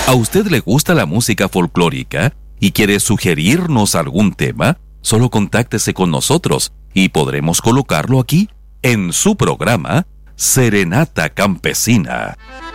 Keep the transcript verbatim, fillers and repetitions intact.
¿A usted le gusta la música folclórica y quiere sugerirnos algún tema? Solo contáctese con nosotros y podremos colocarlo aquí en su programa Serenata Campesina.